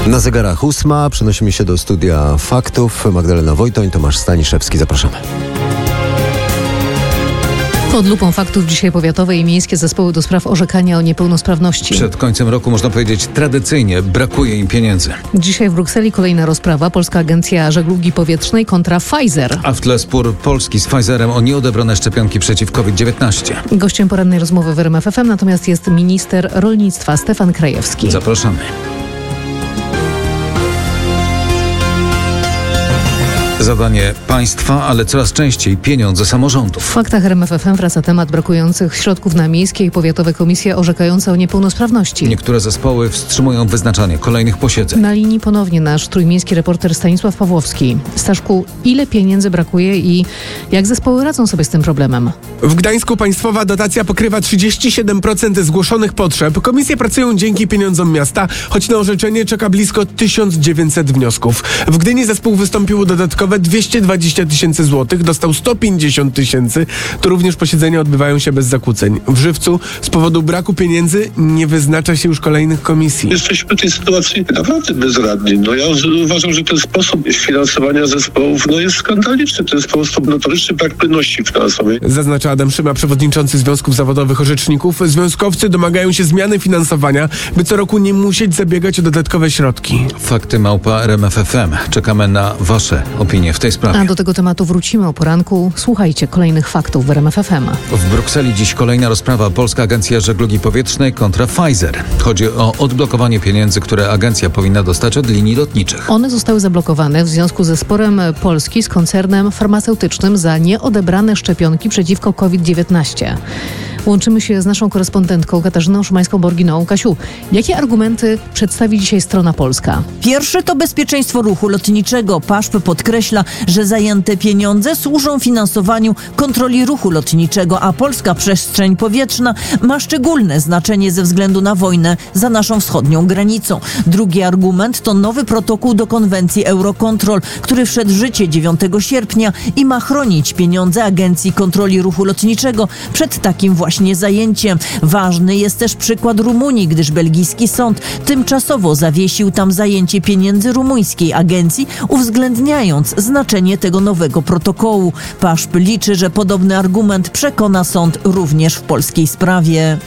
Na zegarach 8. Przenosimy się do studia faktów. Magdalena Wojtoń, Tomasz Staniszewski. Zapraszamy. Pod lupą faktów dzisiaj powiatowe i miejskie zespoły do spraw orzekania o niepełnosprawności. Przed końcem roku, można powiedzieć, tradycyjnie brakuje im pieniędzy. Dzisiaj w Brukseli kolejna rozprawa. Polska Agencja Żeglugi Powietrznej kontra Pfizer. A w tle spór Polski z Pfizerem o nieodebrane szczepionki przeciw COVID-19. Gościem porannej rozmowy w RMF FM natomiast jest minister rolnictwa Stefan Krajewski. Zapraszamy. Zadanie państwa, ale coraz częściej pieniądze samorządów. W faktach RMF FM wraca temat brakujących środków na miejskie i powiatowe komisje orzekające o niepełnosprawności. Niektóre zespoły wstrzymują wyznaczanie kolejnych posiedzeń. Na linii ponownie nasz trójmiejski reporter Stanisław Pawłowski. Staszku, ile pieniędzy brakuje i jak zespoły radzą sobie z tym problemem? W Gdańsku państwowa dotacja pokrywa 37% zgłoszonych potrzeb. Komisje pracują dzięki pieniądzom miasta, choć na orzeczenie czeka blisko 1900 wniosków. W Gdyni zespół wystąpił dodatkowe 220 tysięcy złotych, dostał 150 tysięcy. Tu również posiedzenia odbywają się bez zakłóceń. W Żywcu z powodu braku pieniędzy nie wyznacza się już kolejnych komisji. Jesteśmy w tej sytuacji naprawdę bezradni. Ja uważam, że ten sposób finansowania zespołów jest skandaliczny. To jest po prostu notoryczny brak płynności finansowej. Zaznacza Adam Szyma, przewodniczący Związków Zawodowych Orzeczników. Związkowcy domagają się zmiany finansowania, by co roku nie musieć zabiegać o dodatkowe środki. Fakty@RMF.FM. Czekamy na wasze opinie w tej sprawie. A do tego tematu wrócimy o poranku. Słuchajcie kolejnych faktów w RMF FM. W Brukseli dziś kolejna rozprawa. Polska Agencja Żeglugi Powietrznej kontra Pfizer. Chodzi o odblokowanie pieniędzy, które agencja powinna dostać od linii lotniczych. One zostały zablokowane w związku ze sporem Polski z koncernem farmaceutycznym za nieodebrane szczepionki przeciwko COVID-19. Łączymy się z naszą korespondentką Katarzyną Szymańską-Borginową. Kasiu, jakie argumenty przedstawi dzisiaj strona polska? Pierwszy to bezpieczeństwo ruchu lotniczego. PAŻP podkreśla, że zajęte pieniądze służą finansowaniu kontroli ruchu lotniczego, a polska przestrzeń powietrzna ma szczególne znaczenie ze względu na wojnę za naszą wschodnią granicą. Drugi argument to nowy protokół do konwencji Eurocontrol, który wszedł w życie 9 sierpnia i ma chronić pieniądze Agencji Kontroli Ruchu Lotniczego przed takim właśnie zajęciem. Ważny jest też przykład Rumunii, gdyż belgijski sąd tymczasowo zawiesił tam zajęcie pieniędzy rumuńskiej agencji, uwzględniając znaczenie tego nowego protokołu. PAŻP liczy, że podobny argument przekona sąd również w polskiej sprawie.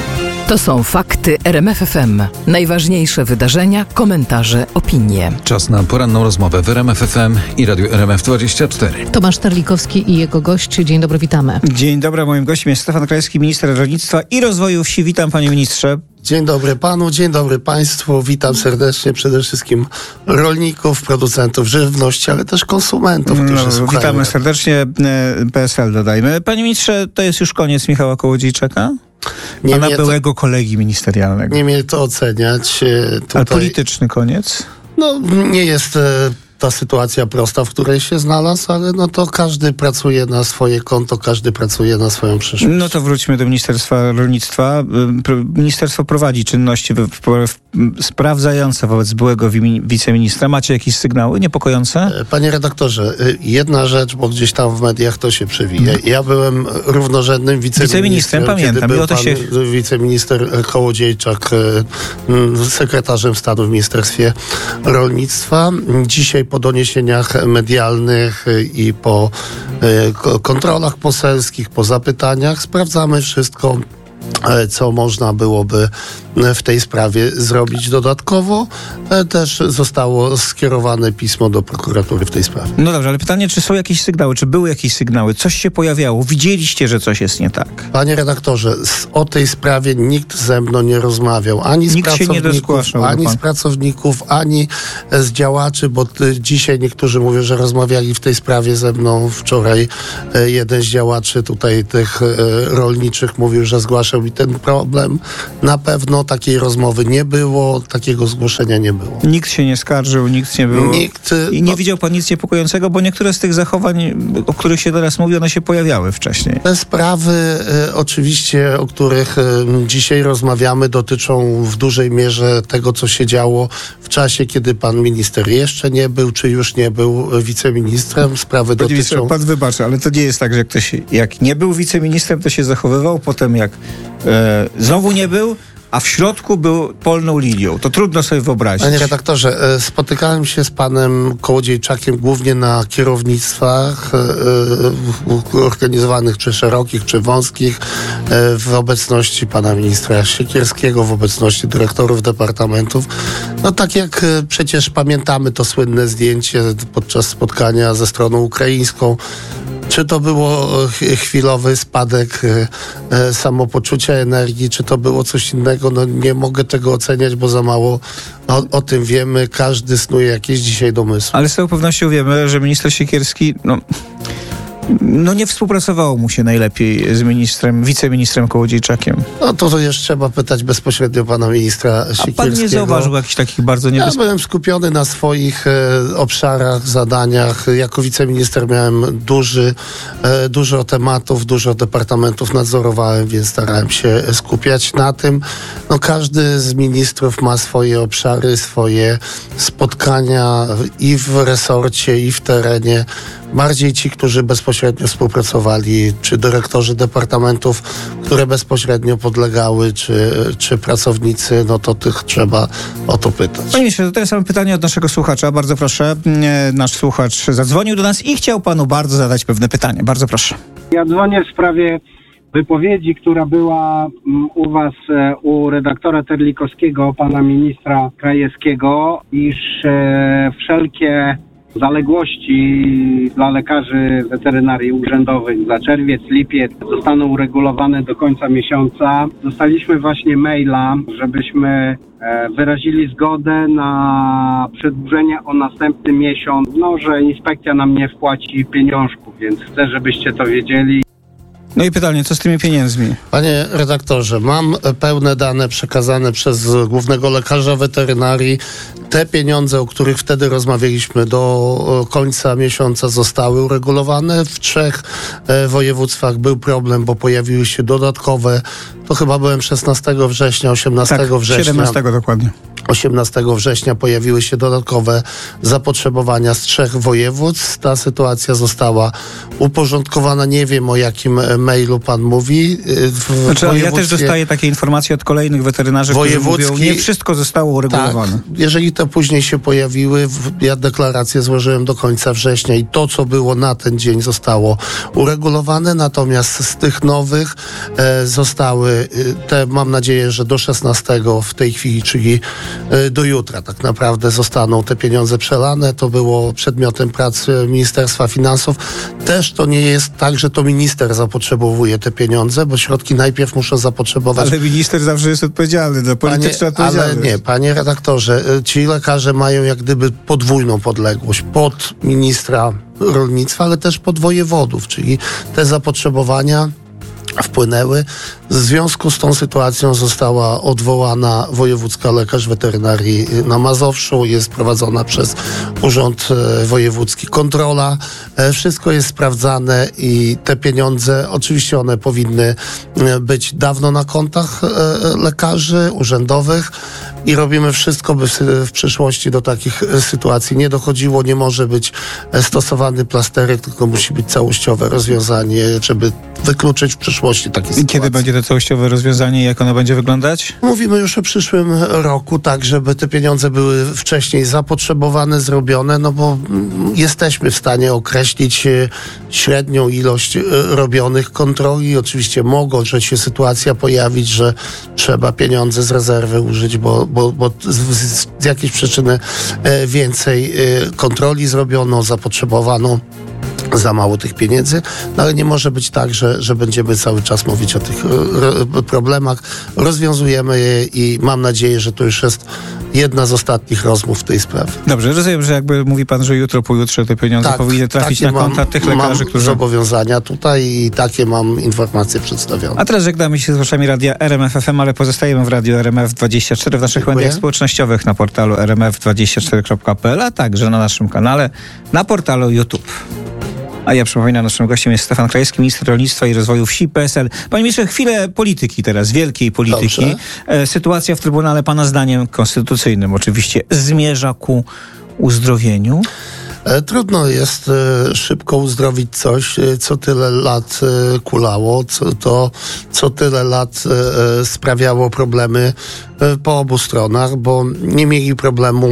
To są fakty RMF FM. Najważniejsze wydarzenia, komentarze, opinie. Czas na poranną rozmowę w RMF FM i Radiu RMF24. Tomasz Terlikowski i jego gość. Dzień dobry, witamy. Dzień dobry, moim gościem jest Stefan Krajewski, minister rolnictwa i rozwoju wsi. Witam, panie ministrze. Dzień dobry panu, dzień dobry państwu. Witam serdecznie przede wszystkim rolników, producentów żywności, ale też konsumentów, którzy słuchają. Witamy serdecznie. PSL dodajmy. Panie ministrze, to jest już koniec Michała Kołodziejczaka? Pana byłego kolegi ministerialnego. Nie mnie to oceniać. Ale polityczny koniec? Nie jest ta sytuacja prosta, w której się znalazł, ale to każdy pracuje na swoje konto, każdy pracuje na swoją przyszłość. No to wróćmy do Ministerstwa Rolnictwa. Ministerstwo prowadzi czynności sprawdzające wobec byłego wiceministra. Macie jakieś sygnały niepokojące? Panie redaktorze, jedna rzecz, bo gdzieś tam w mediach to się przewija. Ja byłem równorzędnym wiceministrem, pamiętam. Kiedy był pan wiceminister Kołodziejczak sekretarzem stanu w Ministerstwie Rolnictwa. Dzisiaj po doniesieniach medialnych i po kontrolach poselskich, po zapytaniach sprawdzamy wszystko, co można byłoby w tej sprawie zrobić dodatkowo. Też zostało skierowane pismo do prokuratury w tej sprawie. No dobrze, ale pytanie, czy są jakieś sygnały, czy były jakieś sygnały? Coś się pojawiało? Widzieliście, że coś jest nie tak? Panie redaktorze, o tej sprawie nikt ze mną nie rozmawiał. Ani z pracowników, ani z działaczy, bo dzisiaj niektórzy mówią, że rozmawiali w tej sprawie ze mną. Wczoraj jeden z działaczy tutaj tych rolniczych mówił, że zgłaszał mi ten problem. Na pewno takiej rozmowy nie było, takiego zgłoszenia nie było. Nikt się nie skarżył, nikt nie było. I nie widział pan nic niepokojącego, bo niektóre z tych zachowań, o których się teraz mówi, one się pojawiały wcześniej. Te sprawy oczywiście, o których dzisiaj rozmawiamy, dotyczą w dużej mierze tego, co się działo w czasie, kiedy pan minister jeszcze nie był, czy już nie był wiceministrem. Sprawy dotyczą... Pan wybaczy, ale to nie jest tak, że ktoś jak nie był wiceministrem, to się zachowywał, potem jak znowu nie był, a w środku był polną linią. To trudno sobie wyobrazić. Panie redaktorze, spotykałem się z panem Kołodziejczakiem głównie na kierownictwach organizowanych czy szerokich, czy wąskich, w obecności pana ministra Siekierskiego, w obecności dyrektorów departamentów. No tak jak przecież pamiętamy to słynne zdjęcie podczas spotkania ze stroną ukraińską. Czy to było chwilowy spadek samopoczucia, energii, czy to było coś innego, no nie mogę tego oceniać, bo za mało o tym wiemy. Każdy snuje jakieś dzisiaj domysły. Ale z całą pewnością wiemy, że minister Siekierski, no nie współpracowało mu się najlepiej z wiceministrem Kołodziejczakiem. No to jeszcze trzeba pytać bezpośrednio pana ministra Siekierskiego. A pan nie zauważył jakichś takich bardzo niebezpiecznych? Ja byłem skupiony na swoich obszarach, zadaniach. Jako wiceminister miałem dużo tematów, dużo departamentów nadzorowałem, więc starałem się skupiać na tym. No każdy z ministrów ma swoje obszary, swoje spotkania i w resorcie, i w terenie. Bardziej ci, którzy bezpośrednio współpracowali, czy dyrektorzy departamentów, które bezpośrednio podlegały, czy pracownicy, no to tych trzeba o to pytać. Panie ministrze, to teraz mam pytanie od naszego słuchacza. Bardzo proszę. Nasz słuchacz zadzwonił do nas i chciał panu bardzo zadać pewne pytanie. Bardzo proszę. Ja dzwonię w sprawie wypowiedzi, która była u was, u redaktora Terlikowskiego, pana ministra Krajewskiego, iż wszelkie zaległości dla lekarzy weterynarii urzędowych za czerwiec, lipiec zostaną uregulowane do końca miesiąca. Dostaliśmy właśnie maila, żebyśmy wyrazili zgodę na przedłużenie o następny miesiąc. No, że inspekcja nam nie wpłaci pieniążków, więc chcę, żebyście to wiedzieli. No i pytanie, co z tymi pieniędzmi? Panie redaktorze, mam pełne dane przekazane przez głównego lekarza weterynarii. Te pieniądze, o których wtedy rozmawialiśmy, do końca miesiąca zostały uregulowane. W 3 województwach był problem, bo pojawiły się dodatkowe, to chyba byłem 16 września, 18 września. 17 dokładnie. 18 września pojawiły się dodatkowe zapotrzebowania z 3 województw. Ta sytuacja została uporządkowana. Nie wiem, o jakim mailu pan mówi. Ja też dostaję takie informacje od kolejnych weterynarzy, którzy mówią, nie wszystko zostało uregulowane. Tak, jeżeli te później się pojawiły, ja deklarację złożyłem do końca września i to, co było na ten dzień, zostało uregulowane. Natomiast z tych nowych zostały te, mam nadzieję, że do 16 w tej chwili, czyli do jutra tak naprawdę zostaną te pieniądze przelane. To było przedmiotem pracy Ministerstwa Finansów. Też to nie jest tak, że to minister zapotrzebowuje te pieniądze, bo środki najpierw muszą zapotrzebować. Ale minister zawsze jest odpowiedzialny, za polityczną odpowiedzialność. Ale nie, panie redaktorze, ci lekarze mają jak gdyby podwójną podległość pod ministra rolnictwa, ale też pod wojewodów, czyli te zapotrzebowania wpłynęły. W związku z tą sytuacją została odwołana wojewódzka lekarz weterynarii na Mazowszu. Jest prowadzona przez Urząd Wojewódzki kontrola. Wszystko jest sprawdzane i te pieniądze, oczywiście one powinny być dawno na kontach lekarzy urzędowych i robimy wszystko, by w przyszłości do takich sytuacji nie dochodziło. Nie może być stosowany plasterek, tylko musi być całościowe rozwiązanie, żeby wykluczyć w przyszłości takie sytuacje. I kiedy będzie to całościowe rozwiązanie i jak ono będzie wyglądać? Mówimy już o przyszłym roku, tak, żeby te pieniądze były wcześniej zapotrzebowane, zrobione, no bo jesteśmy w stanie określić średnią ilość robionych kontroli. Oczywiście mogą się sytuacja pojawić, że trzeba pieniądze z rezerwy użyć, bo z jakiejś przyczyny więcej kontroli zrobiono, zapotrzebowano za mało tych pieniędzy, no ale nie może być tak, że będziemy cały czas mówić o tych problemach. Rozwiązujemy je i mam nadzieję, że to już jest jedna z ostatnich rozmów w tej sprawie. Dobrze, rozumiem, że jakby mówi pan, że jutro, pojutrze te pieniądze powinny trafić na konta tych lekarzy, którzy... Mam zobowiązania tutaj i takie mam informacje przedstawione. A teraz żegnamy się z słuchaczami radia RMF FM, ale pozostajemy w radiu RMF24 w naszych mediach społecznościowych na portalu rmf24.pl, a także na naszym kanale na portalu YouTube. A ja przypominam, naszym gościem jest Stefan Krajewski, minister rolnictwa i rozwoju wsi PSL. Panie ministrze, chwilę polityki teraz, wielkiej polityki. Dobrze. Sytuacja w Trybunale, pana zdaniem konstytucyjnym oczywiście, zmierza ku uzdrowieniu? Trudno jest szybko uzdrowić coś, co tyle lat kulało, co tyle lat sprawiało problemy po obu stronach, bo nie mieli problemu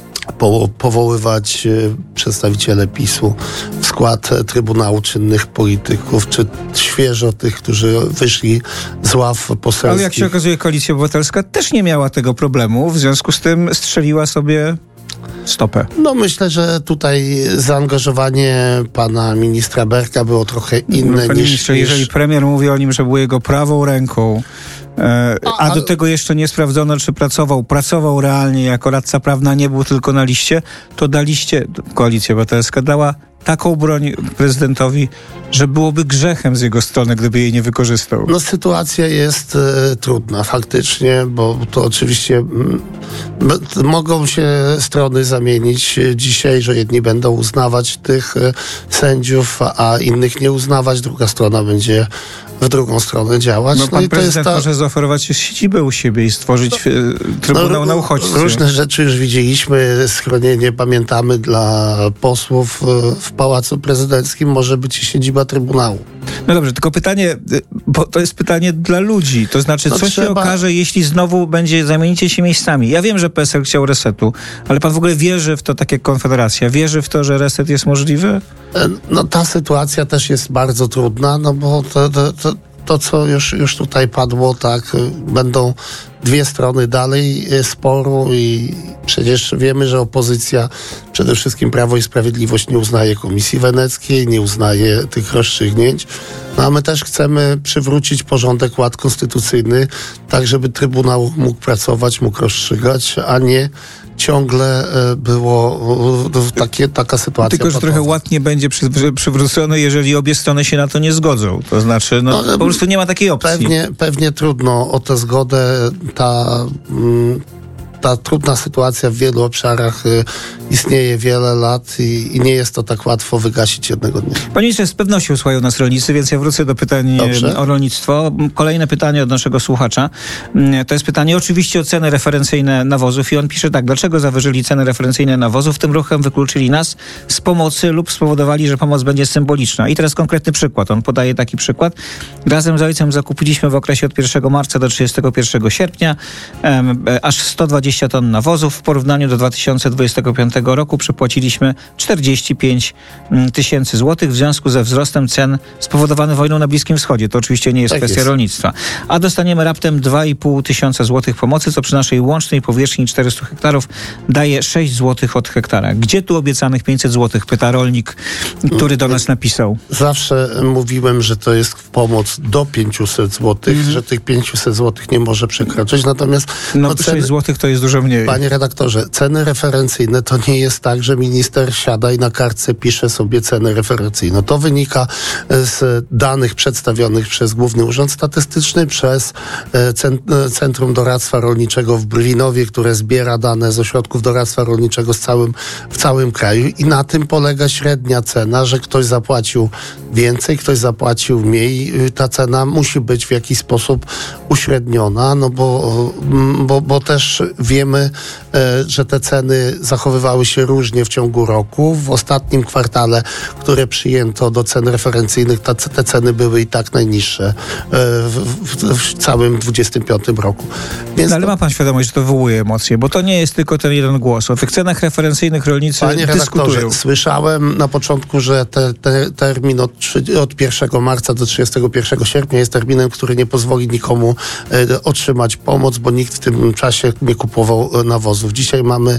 powoływać przedstawiciele PiS-u w skład Trybunału czynnych polityków, czy świeżo tych, którzy wyszli z ław poselskich. Ale jak się okazuje, Koalicja Obywatelska też nie miała tego problemu, w związku z tym strzeliła sobie stopę. No myślę, że tutaj zaangażowanie pana ministra Berka było trochę inne Panie ministrze, jeżeli premier mówi o nim, że był jego prawą ręką, a do tego jeszcze nie sprawdzono, czy pracował realnie jako radca prawny, nie był tylko na liście, to daliście, Koalicja Obywatelska dała taką broń prezydentowi, że byłoby grzechem z jego strony, gdyby jej nie wykorzystał. No sytuacja jest trudna faktycznie, bo to oczywiście mogą się strony zamienić dzisiaj, że jedni będą uznawać tych sędziów, a innych nie uznawać, druga strona będzie w drugą stronę działać. No pan prezydent może zaoferować siedzibę u siebie i stworzyć Trybunał na uchodźców. Różne rzeczy już widzieliśmy, schronienie pamiętamy dla posłów w Pałacu Prezydenckim, może być siedziba Trybunału. No dobrze, tylko pytanie, bo to jest pytanie dla ludzi, to znaczy co się okaże, jeśli znowu zamienicie się miejscami. Ja wiem, że PSL chciał resetu, ale pan w ogóle wierzy w to, tak jak Konfederacja, wierzy w to, że reset jest możliwy? No ta sytuacja też jest bardzo trudna, no bo to co już tutaj padło, tak, będą dwie strony dalej sporu i przecież wiemy, że opozycja, przede wszystkim Prawo i Sprawiedliwość, nie uznaje Komisji Weneckiej, nie uznaje tych rozstrzygnięć. No a my też chcemy przywrócić porządek, ład konstytucyjny, tak żeby Trybunał mógł pracować, mógł rozstrzygać, a nie ciągle było taka sytuacja. Tylko, że trochę ład nie będzie przywrócony, jeżeli obie strony się na to nie zgodzą. To znaczy, po prostu nie ma takiej opcji. Pewnie trudno o tę zgodę. Ta trudna sytuacja w wielu obszarach istnieje wiele lat i nie jest to tak łatwo wygasić jednego dnia. Panie ministrze, z pewnością słuchają nas rolnicy, więc ja wrócę do pytań o rolnictwo. Kolejne pytanie od naszego słuchacza. To jest pytanie oczywiście o ceny referencyjne nawozów i on pisze tak: dlaczego zawyżyli ceny referencyjne nawozów? Tym ruchem wykluczyli nas z pomocy lub spowodowali, że pomoc będzie symboliczna. I teraz konkretny przykład. On podaje taki przykład. Razem z ojcem zakupiliśmy w okresie od 1 marca do 31 sierpnia aż 120 ton nawozów. W porównaniu do 2025 roku przepłaciliśmy 45 tysięcy złotych w związku ze wzrostem cen spowodowanym wojną na Bliskim Wschodzie. To oczywiście nie jest kwestia rolnictwa. A dostaniemy raptem 2,5 tysiąca złotych pomocy, co przy naszej łącznej powierzchni 400 hektarów daje 6 złotych od hektara. Gdzie tu obiecanych 500 złotych? Pyta rolnik, który do nas napisał. Zawsze mówiłem, że to jest pomoc do 500 złotych, że tych 500 złotych nie może przekroczyć. Natomiast 6 złotych to jest dużo mniej. Panie redaktorze, ceny referencyjne to nie jest tak, że minister siada i na kartce pisze sobie ceny referencyjne. To wynika z danych przedstawionych przez Główny Urząd Statystyczny, przez Centrum Doradztwa Rolniczego w Brwinowie, które zbiera dane z ośrodków doradztwa rolniczego w całym kraju i na tym polega średnia cena, że ktoś zapłacił więcej, ktoś zapłacił mniej. Ta cena musi być w jakiś sposób uśredniona, no bo też wiemy, że te ceny zachowywały się różnie w ciągu roku. W ostatnim kwartale, które przyjęto do cen referencyjnych, te ceny były i tak najniższe w całym 2025 roku. Więc ale ma pan świadomość, że to wywołuje emocje, bo to nie jest tylko ten jeden głos. O tych cenach referencyjnych rolnicy Panie dyskutują. redaktorze, słyszałem na początku, że termin od 1 marca do 31 sierpnia jest terminem, który nie pozwoli nikomu otrzymać pomoc, bo nikt w tym czasie nie kupował nawozów. Dzisiaj mamy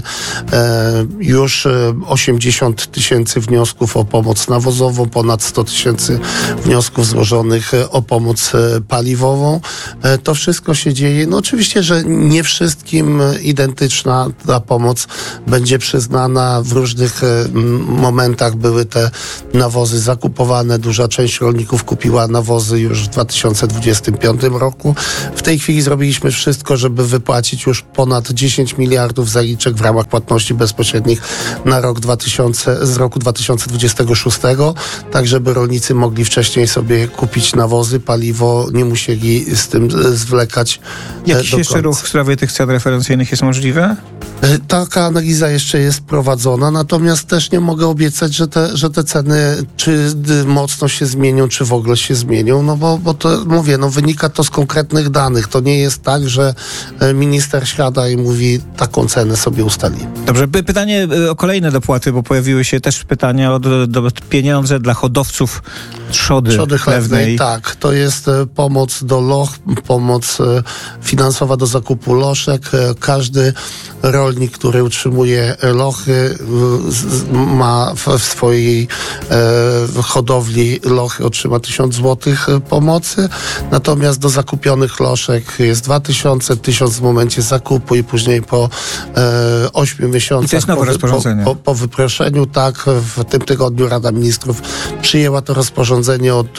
już 80 tysięcy wniosków o pomoc nawozową, ponad 100 tysięcy wniosków złożonych o pomoc paliwową. To wszystko się dzieje. No oczywiście, że nie wszystkim identyczna ta pomoc będzie przyznana. W różnych momentach były te nawozy zakupowane. Duża część rolników kupiła nawozy już w 2025 roku. W tej chwili zrobiliśmy wszystko, żeby wypłacić już ponad ponad 10 miliardów zaliczek w ramach płatności bezpośrednich na rok z roku 2026, tak żeby rolnicy mogli wcześniej sobie kupić nawozy, paliwo, nie musieli z tym zwlekać Jakiś do jeszcze końca. ruch w sprawie tych cen referencyjnych jest możliwy? Taka analiza jeszcze jest prowadzona, natomiast też nie mogę obiecać, że te ceny czy mocno się zmienią, czy w ogóle się zmienią, no bo to mówię, wynika to z konkretnych danych. To nie jest tak, że minister siada i mówi, taką cenę sobie ustali. Dobrze, pytanie o kolejne dopłaty, bo pojawiły się też pytania o pieniądze dla hodowców trzody chlewnej. Tak, to jest pomoc do loch, pomoc finansowa do zakupu loszek. Każdy rolnik, który utrzymuje lochy, ma w swojej hodowli lochy, otrzyma 1000 zł pomocy. Natomiast do zakupionych loszek jest 2000, 1000 w momencie zakupu i później po 8 miesiącach I to jest nowe rozporządzenie. Po wyproszeniu, tak. W tym tygodniu Rada Ministrów przyjęła to rozporządzenie. Od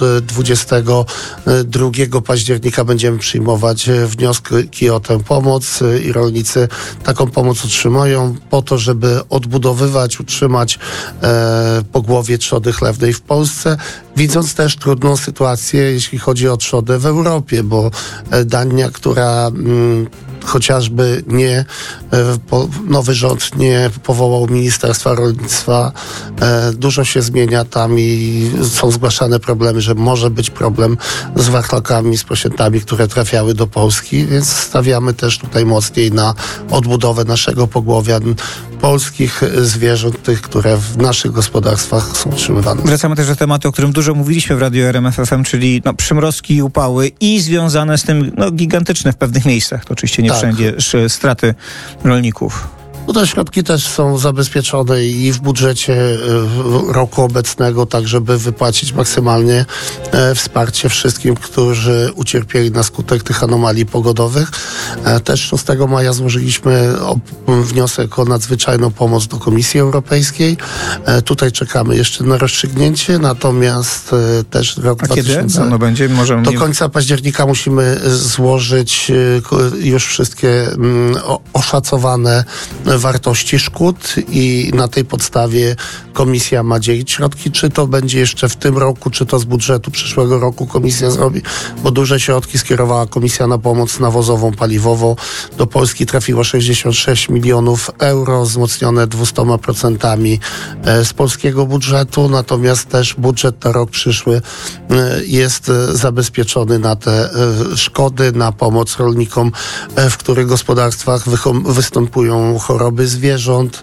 22 października będziemy przyjmować wnioski o tę pomoc i rolnicy taką pomoc otrzymają po to, żeby odbudowywać, utrzymać pogłowie trzody chlewnej w Polsce, widząc też trudną sytuację, jeśli chodzi o trzodę w Europie, bo Dania, która chociażby nowy rząd nie powołał Ministerstwa Rolnictwa. Dużo się zmienia tam i są zgłaszane problemy, że może być problem z warchlakami, z prosiętami, które trafiały do Polski, więc stawiamy też tutaj mocniej na odbudowę naszego pogłowia polskich zwierząt, tych, które w naszych gospodarstwach są utrzymywane. Wracamy też do tematu, o którym dużo mówiliśmy w Radiu RMF FM, czyli przymrozki i upały i związane z tym gigantyczne w pewnych miejscach, to oczywiście nie wszędzie, straty rolników. Te środki też są zabezpieczone i w budżecie roku obecnego, tak żeby wypłacić maksymalnie wsparcie wszystkim, którzy ucierpieli na skutek tych anomalii pogodowych. Też 6 maja złożyliśmy wniosek o nadzwyczajną pomoc do Komisji Europejskiej. Tutaj czekamy jeszcze na rozstrzygnięcie, natomiast też rok 2000... Kiedy? Będzie? Do końca października musimy złożyć już wszystkie oszacowane wartości szkód i na tej podstawie komisja ma dzielić środki. Czy to będzie jeszcze w tym roku, czy to z budżetu przyszłego roku komisja zrobi, bo duże środki skierowała komisja na pomoc nawozową, paliwową. Do Polski trafiło 66 milionów euro, wzmocnione 200% z polskiego budżetu, natomiast też budżet na rok przyszły jest zabezpieczony na te szkody, na pomoc rolnikom, w których gospodarstwach występują choroby zwierząt.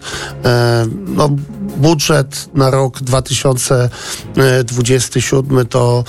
Budżet na rok 2027 to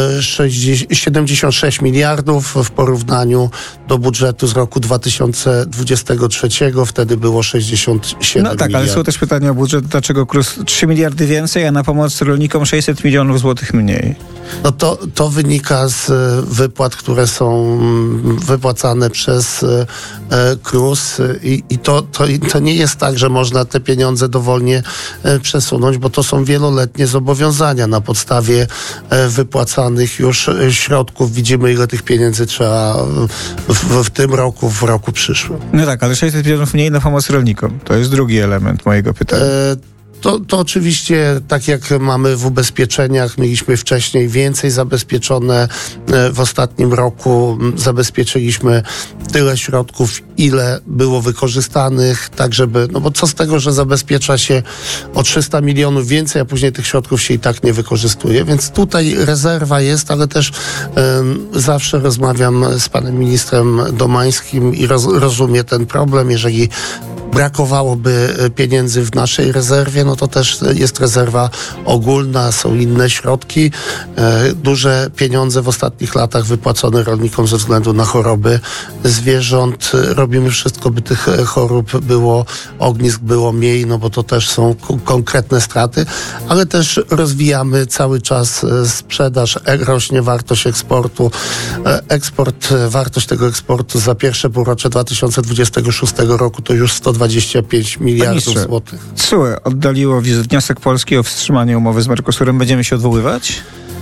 76 miliardów w porównaniu do budżetu z roku 2023. Wtedy było 67 miliardów. Ale są też pytania o budżet. Dlaczego KRUS 3 miliardy więcej, a na pomoc rolnikom 600 milionów złotych mniej? To wynika z wypłat, które są wypłacane przez KRUS i to nie jest tak, że można te pieniądze dowolnie przesunąć, bo to są wieloletnie zobowiązania na podstawie wypłacanych już środków. Widzimy, ile tych pieniędzy trzeba w tym roku, w roku przyszłym. Ale 600 milionów mniej na pomoc rolnikom. To jest drugi element mojego pytania. To oczywiście, tak jak mamy w ubezpieczeniach, mieliśmy wcześniej więcej zabezpieczone. W ostatnim roku zabezpieczyliśmy tyle środków, ile było wykorzystanych, tak żeby, bo co z tego, że zabezpiecza się o 300 milionów więcej, a później tych środków się i tak nie wykorzystuje. Więc tutaj rezerwa jest, ale też zawsze rozmawiam z panem ministrem Domańskim i rozumie ten problem. Jeżeli brakowałoby pieniędzy w naszej rezerwie, to też jest rezerwa ogólna, są inne środki. Duże pieniądze w ostatnich latach wypłacone rolnikom ze względu na choroby zwierząt. Robimy wszystko, by tych chorób ognisk było mniej, bo to też są konkretne straty, ale też rozwijamy cały czas sprzedaż, rośnie wartość eksportu. Wartość tego eksportu za pierwsze półrocze 2026 roku to już 125 miliardów złotych. TSUE oddaliło wniosek Polski o wstrzymanie umowy z Mercosurem. Będziemy się odwoływać?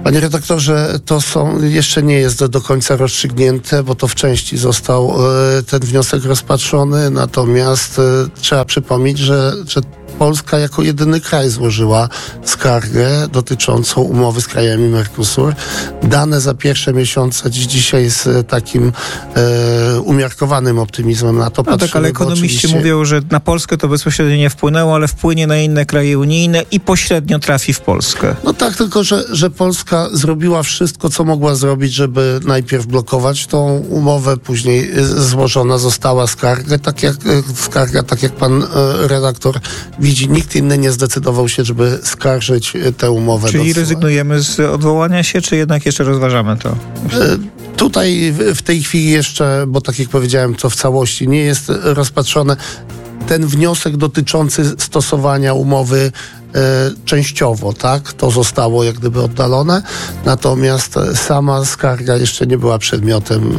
Panie redaktorze, jeszcze nie jest do końca rozstrzygnięte, bo to w części został ten wniosek rozpatrzony, natomiast trzeba przypomnieć, że Polska jako jedyny kraj złożyła skargę dotyczącą umowy z krajami Mercosur. Dane za pierwsze miesiące dzisiaj z takim umiarkowanym optymizmem na to patrzymy. No tak, ale ekonomiści mówią, że na Polskę to bezpośrednio nie wpłynęło, ale wpłynie na inne kraje unijne i pośrednio trafi w Polskę. No tak, tylko że Polska zrobiła wszystko, co mogła zrobić, żeby najpierw blokować tą umowę, później złożona została skarga, tak jak pan redaktor widzi, nikt inny nie zdecydował się, żeby skarżyć tę umowę. Czyli rezygnujemy z odwołania się, czy jednak jeszcze rozważamy to? Tutaj w tej chwili jeszcze, bo tak jak powiedziałem, to w całości nie jest rozpatrzone. Ten wniosek dotyczący stosowania umowy częściowo, tak? To zostało jak gdyby oddalone, natomiast sama skarga jeszcze nie była przedmiotem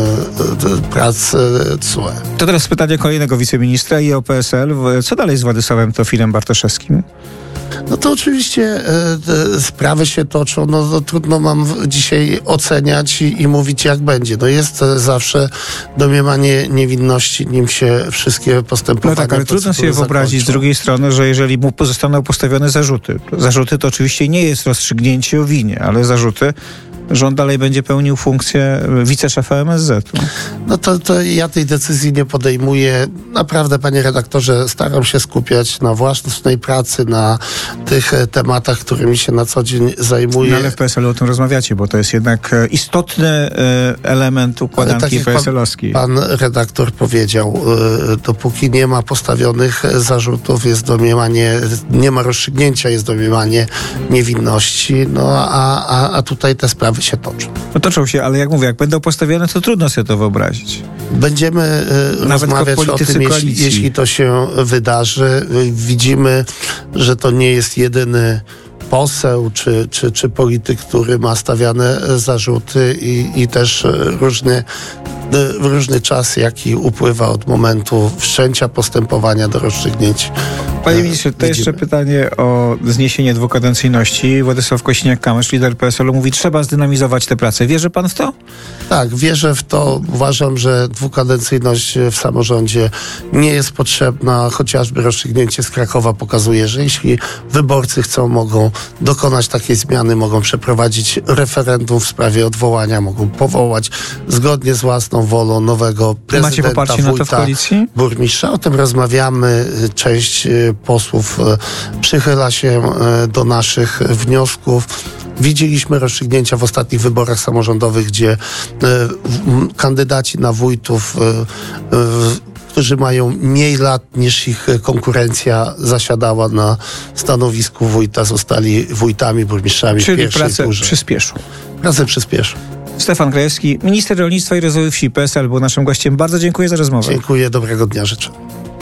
prac TSUE. To teraz pytanie kolejnego wiceministra i o PSL. Co dalej z Władysławem Teofilem Bartoszewskim? No to oczywiście sprawy się toczą, no trudno mam dzisiaj oceniać i mówić jak będzie. No jest zawsze domniemanie niewinności, nim się wszystkie postępowania... No tak, ale trudno sobie wyobrazić z drugiej strony, że jeżeli mu zostaną postawione zarzuty to oczywiście nie jest rozstrzygnięcie o winie, ale zarzuty, że on dalej będzie pełnił funkcję wiceszefa MSZ-u. No to ja tej decyzji nie podejmuję. Naprawdę, panie redaktorze, staram się skupiać na własnej pracy, na tych tematach, którymi się na co dzień zajmuję. No ale w PSL-u o tym rozmawiacie, bo to jest jednak istotny element układanki PSL-owskiej. Pan redaktor powiedział, dopóki nie ma postawionych zarzutów, jest domniemanie, nie ma rozstrzygnięcia, jest domniemanie niewinności, no a tutaj te sprawy się toczą. No toczą się, ale jak mówię, jak będą postawione, to trudno sobie to wyobrazić. Będziemy rozmawiać o tym, jeśli to się wydarzy. Widzimy, że to nie jest jedyny poseł czy polityk, który ma stawiane zarzuty i też różny czas, jaki upływa od momentu wszczęcia postępowania do rozstrzygnięć. Panie ministrze, to jeszcze pytanie o zniesienie dwukadencyjności. Władysław Kosiniak-Kamysz, lider PSL-u, mówi, trzeba zdynamizować tę pracę. Wierzy pan w to? Tak, wierzę w to. Uważam, że dwukadencyjność w samorządzie nie jest potrzebna. Chociażby rozstrzygnięcie z Krakowa pokazuje, że jeśli wyborcy mogą dokonać takiej zmiany, mogą przeprowadzić referendum w sprawie odwołania, mogą powołać zgodnie z własną wolą nowego prezydenta, macie poparcie na to w koalicji? Burmistrza. O tym rozmawiamy. Część posłów przychyla się do naszych wniosków. Widzieliśmy rozstrzygnięcia w ostatnich wyborach samorządowych, gdzie kandydaci na wójtów, którzy mają mniej lat niż ich konkurencja zasiadała na stanowisku wójta, zostali wójtami, burmistrzami. Czyli pracę przyspieszą. Pracę przyspieszą. Stefan Krajewski, minister rolnictwa i rozwoju wsi, PSL, był naszym gościem. Bardzo dziękuję za rozmowę. Dziękuję, dobrego dnia życzę.